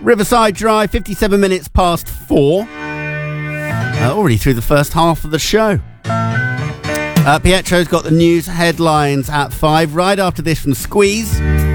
Riverside Drive, 57 minutes past 4. Already through the first half of the show. Pietro's got the news headlines at 5. Right after this from Squeeze.